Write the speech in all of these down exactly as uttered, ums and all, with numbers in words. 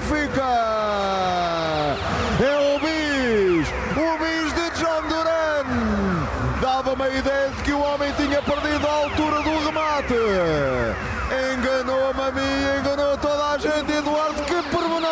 Benfica. É o bis, o bis de John Duran. Dava-me a ideia de que o homem tinha perdido a altura do remate. Enganou-me a mim, enganou toda a gente. Eduardo, que pormenor!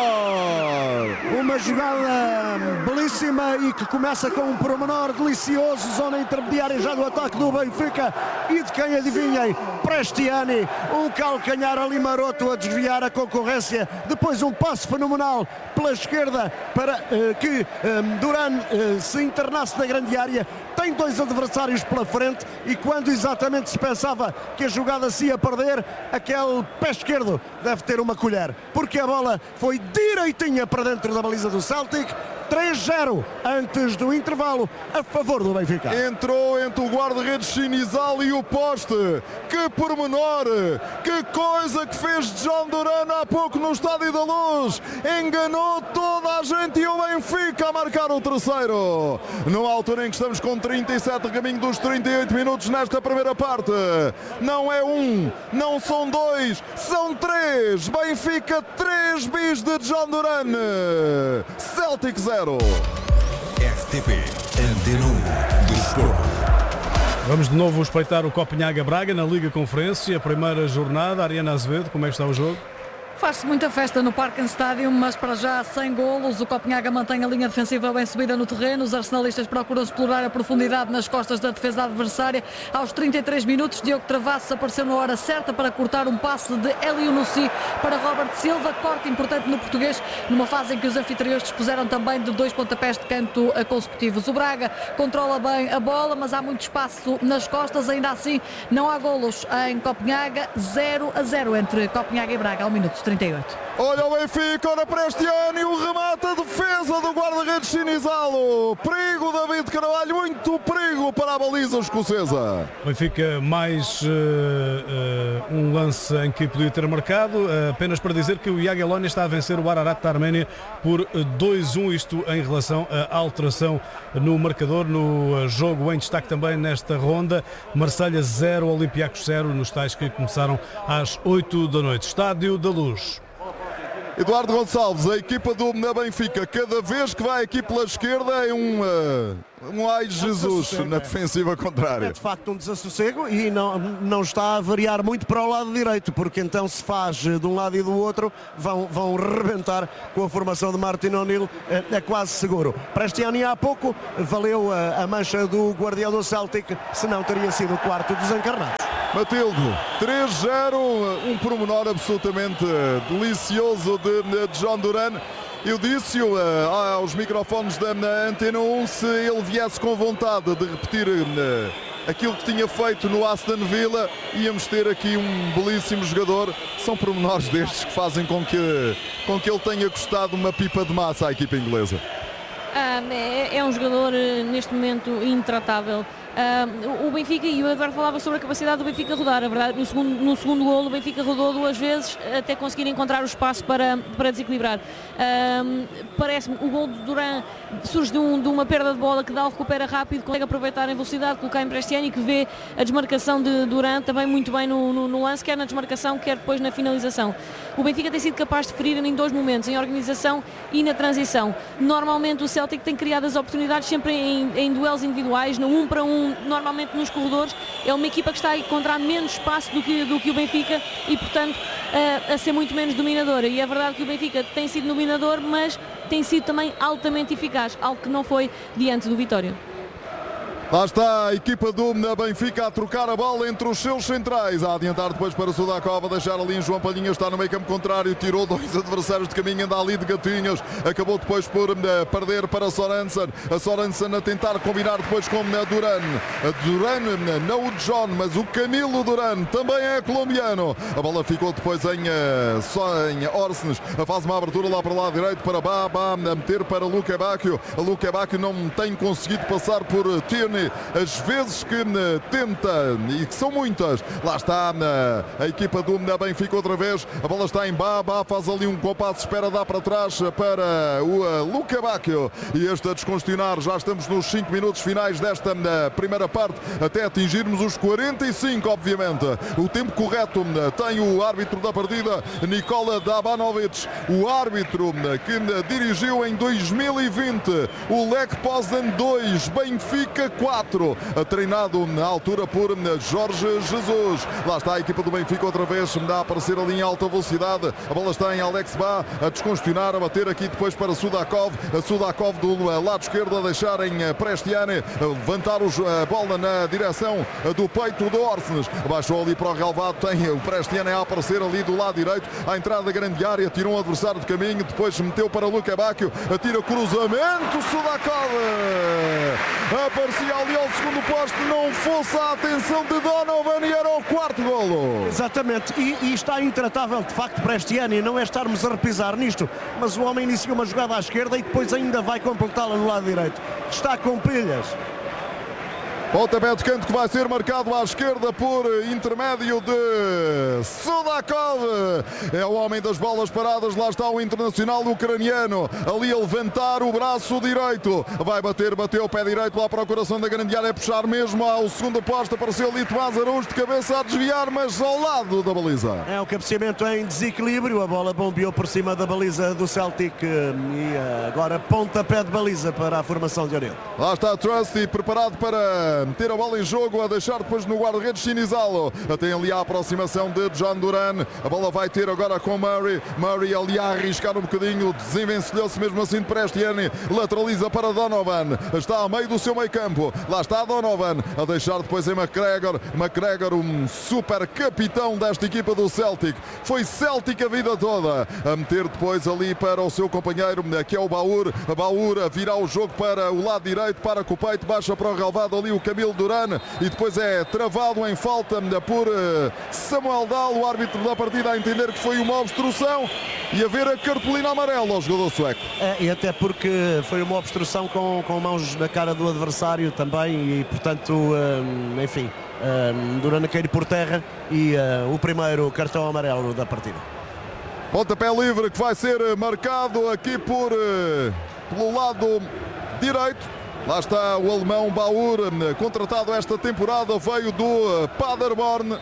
Uma jogada belíssima e que começa com um pormenor delicioso, zona intermediária já do ataque do Benfica e de quem adivinhem, Prestiani, um calcanhar ali maroto a desviar a concorrência, depois um passo fenomenal pela esquerda para uh, que um, Duran uh, se internasse na grande área. Tem dois adversários pela frente e quando exatamente se pensava que a jogada se ia perder, aquele pé esquerdo deve ter uma colher, porque a bola foi direitinha para dentro da baliza do Celtic. três zero antes do intervalo a favor do Benfica. Entrou entre o guarda-redes Chinizal e o poste. Que pormenor, que coisa que fez John Duran há pouco no Estádio da Luz. Enganou toda a gente e o Benfica a marcar o terceiro. Numa altura em que estamos com trinta e sete a caminho dos trinta e oito minutos nesta primeira parte. Não é um, não são dois, são três. Benfica três bis de John Duran. Celtic zero. R T P Antena um do Desporto. Vamos de novo espreitar o Copenhaga Braga na Liga Conferência, a primeira jornada. Ariana Azevedo, como é que está o jogo? Faz-se muita festa no Parken Stadium, mas para já sem golos. O Copenhaga mantém a linha defensiva bem subida no terreno. Os arsenalistas procuram explorar a profundidade nas costas da defesa adversária. Aos trinta e três minutos, Diogo Travassos apareceu na hora certa para cortar um passe de Elyounoussi para Robert Silva. Corte importante no português, numa fase em que os anfitriões dispuseram também de dois pontapés de canto consecutivos. O Braga controla bem a bola, mas há muito espaço nas costas. Ainda assim, não há golos em Copenhaga. zero a zero entre Copenhaga e Braga ao minuto trinta e oito. Olha o Benfica, olha para este ano e o remate, a defesa do guarda-redes Chinizalo. Perigo, David Carvalho, muito perigo para a baliza escocesa. Benfica mais uh, uh, um lance em que podia ter marcado, uh, apenas para dizer que o Jagiellonia está a vencer o Ararat da Arménia por dois a um, isto em relação à alteração no marcador, no jogo em destaque também nesta ronda. Marselha zero, Olympiacos zero, nos tais que começaram às oito da noite. Estádio da Luz. Eduardo Gonçalves, a equipa do Benfica, cada vez que vai aqui pela esquerda é um, uh, um ai de Jesus na defensiva contrária. É de facto um desassossego e não, não está a variar muito para o lado direito, porque então se faz de um lado e do outro, vão, vão rebentar com a formação de Martin O'Neill, é, é quase seguro. Prestiani há pouco valeu a, a mancha do guardião do Celtic, senão teria sido o quarto dos encarnados. Matilde, três zero, um pormenor absolutamente delicioso de John Duran. Eu disse-o uh, aos microfones da Antena um, se ele viesse com vontade de repetir uh, aquilo que tinha feito no Aston Villa, íamos ter aqui um belíssimo jogador. São pormenores destes que fazem com que, com que ele tenha custado uma pipa de massa à equipa inglesa. Ah, é, é um jogador neste momento intratável. Uh, o Benfica, e o Eduardo falava sobre a capacidade do Benfica rodar, a verdade, no segundo, no segundo golo o Benfica rodou duas vezes até conseguir encontrar o espaço para, para desequilibrar. Uh, parece-me, o golo de Duran surge de, um, de uma perda de bola que Dal recupera rápido, consegue aproveitar em velocidade, colocar em Prestiani, que vê a desmarcação de Duran também muito bem no, no, no lance, quer na desmarcação, quer depois na finalização. O Benfica tem sido capaz de ferir em dois momentos, em organização e na transição. Normalmente o Celtic tem criado as oportunidades sempre em, em duelos individuais, no um para um, normalmente nos corredores. É uma equipa que está a encontrar menos espaço do que, do que o Benfica e, portanto, a, a ser muito menos dominadora. E é verdade que o Benfica tem sido dominador, mas tem sido também altamente eficaz, algo que não foi diante do Vitória. Lá está a equipa do Benfica a trocar a bola entre os seus centrais, a adiantar depois para o Sudakova, deixar ali em João Palhinha, está no meio campo contrário, tirou dois adversários de caminho, anda ali de gatinhos, acabou depois por uh, perder para Sorensen, a Sorensen a tentar combinar depois com uh, Duran, a Duran, uh, não o John, mas o Camilo Duran, também é colombiano, a bola ficou depois em, uh, só em Orsnes, faz uma abertura lá para o lado direito para Baba, a meter para Luque Bacchio, a Luque Bacchio não tem conseguido passar por uh, Tierney, Prestiani, as vezes que tenta, e que são muitas, lá está a equipa do Benfica outra vez, a bola está em Baba, faz ali um compasso, espera, dá para trás para o Luca Bacchio, e este a descongestionar. Já estamos nos cinco minutos finais desta primeira parte, até atingirmos os quarenta e cinco, obviamente. O tempo correto tem o árbitro da partida, Nikola Dabanovic, o árbitro que dirigiu em dois mil e vinte o Lech Poznan dois, Benfica quatro, treinado na altura por Jorge Jesus. Lá está a equipa do Benfica outra vez, dá a aparecer ali em alta velocidade, a bola está em Alex Ba, a descongestionar, a bater aqui depois para Sudakov, a Sudakov do lado esquerdo a deixar em Prestiani, a levantar a bola na direção do peito do Orsnes, baixou ali para o relvado, tem o Prestiani a aparecer ali do lado direito, à entrada da grande área, tirou um adversário de caminho, depois meteu para Luca Bacchio, atira cruzamento, Sudakov aparecia ali ao segundo posto, não fosse a atenção de Donovan e era o quarto golo. Exatamente, e, e está intratável de facto Prestiani, não é estarmos a repisar nisto, mas o homem inicia uma jogada à esquerda e depois ainda vai completá-la no lado direito, está com pilhas. Pontapé de canto que vai ser marcado à esquerda por intermédio de Sudakov. É o homem das bolas paradas. Lá está o internacional ucraniano ali a levantar o braço direito. Vai bater, bateu o pé direito lá para o coração da grande área. É puxar mesmo ao segundo posto. Apareceu ali Tomás Araújo de cabeça a desviar, mas ao lado da baliza. É o cabeceamento em desequilíbrio. A bola bombeou por cima da baliza do Celtic. E agora pontapé de baliza para a formação de Oriol. Lá está Trusty preparado para meter a bola em jogo, a deixar depois no guarda-redes Sinizalo. Tem ali a aproximação de John Duran. A bola vai ter agora com Murray. Murray ali a arriscar um bocadinho, desenvencilhou-se mesmo assim de Prestiani. Lateraliza para Donovan. Está a meio do seu meio campo. Lá está Donovan a deixar depois em McGregor. McGregor, um super capitão desta equipa do Celtic. Foi Celtic a vida toda. A meter depois ali para o seu companheiro, que é o Baur. A Baur a virar o jogo para o lado direito, para com o peito, baixa para o relvado ali o Camilo Duran e depois é travado em falta por Samuel Dahl, o árbitro da partida, a entender que foi uma obstrução e a ver a cartolina amarela ao jogador sueco. É, e até porque foi uma obstrução com, com mãos na cara do adversário também e portanto, hum, enfim, hum, Duran a cair por terra e hum, o primeiro cartão amarelo da partida. Pontapé livre que vai ser marcado aqui por pelo lado direito. Lá está o alemão Baur, contratado esta temporada, veio do Paderborn.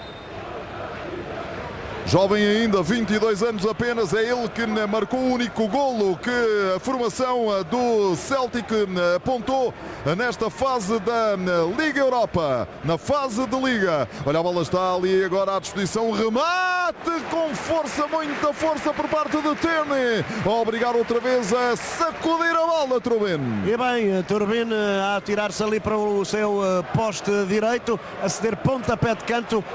Jovem ainda, vinte e dois anos apenas, é ele que marcou o único golo que a formação do Celtic apontou nesta fase da Liga Europa, na fase de Liga. Olha, a bola está ali agora à disposição, remate com força, muita força por parte de Tierney, a obrigar outra vez a sacudir a bola, Turbin. E bem, Turbin a atirar-se ali para o seu poste direito, a ceder pontapé de canto